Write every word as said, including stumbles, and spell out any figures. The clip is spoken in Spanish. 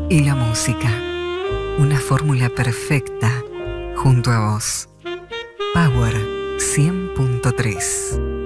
y la música. Una fórmula perfecta junto a vos. Power cien punto tres.